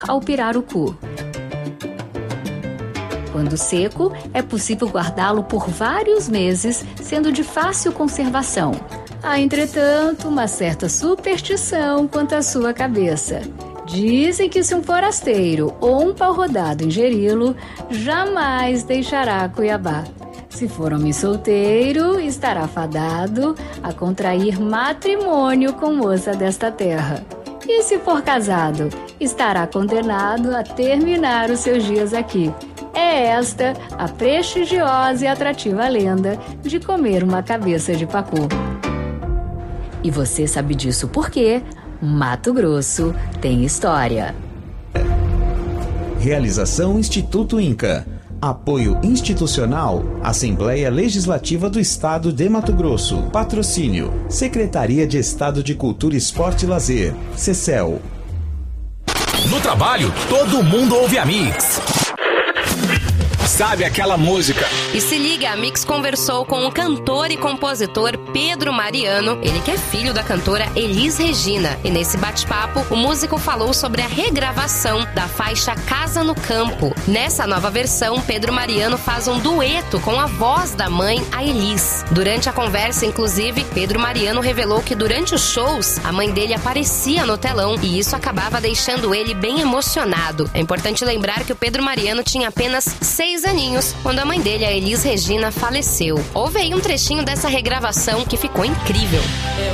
ao pirarucu. Quando seco, é possível guardá-lo por vários meses, sendo de fácil conservação. Há, entretanto, uma certa superstição quanto à sua cabeça. Dizem que se um forasteiro ou um pau-rodado ingeri-lo, jamais deixará Cuiabá. Se for homem solteiro, estará fadado a contrair matrimônio com moça desta terra. E se for casado, estará condenado a terminar os seus dias aqui. É esta a prestigiosa e atrativa lenda de comer uma cabeça de pacu. E você sabe disso porque Mato Grosso tem história. Realização Instituto Inca. Apoio institucional, Assembleia Legislativa do Estado de Mato Grosso. Patrocínio, Secretaria de Estado de Cultura, Esporte e Lazer, Cecel. No trabalho, todo mundo ouve a Mix. Sabe aquela música? E se liga, a Mix conversou com o cantor e compositor Pedro Mariano, ele que é filho da cantora Elis Regina. E nesse bate-papo, o músico falou sobre a regravação da faixa Casa no Campo. Nessa nova versão, Pedro Mariano faz um dueto com a voz da mãe, a Elis. Durante a conversa, inclusive, Pedro Mariano revelou que durante os shows, a mãe dele aparecia no telão e isso acabava deixando ele bem emocionado. É importante lembrar que o Pedro Mariano tinha apenas 6 aninhos quando a mãe dele, a Elis Regina, faleceu. Houve aí um trechinho dessa regravação que ficou incrível.